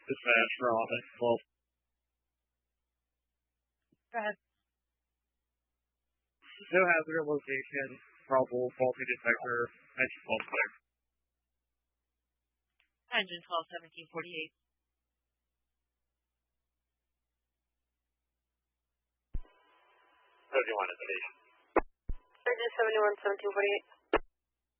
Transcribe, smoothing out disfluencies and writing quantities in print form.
Dispatch for office 12. Go ahead. No hazard at location. Probable faulty detector. Engine 12 clear. Engine 12-1748. 71 at station. Engine 71-1748.